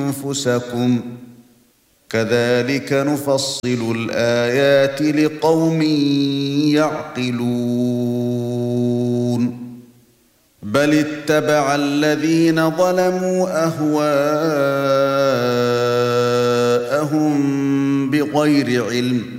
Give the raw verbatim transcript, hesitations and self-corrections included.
أنفسكم كذلك نفصل الآيات لقوم يعقلون بل اتبع الذين ظلموا أهواءهم بغير علم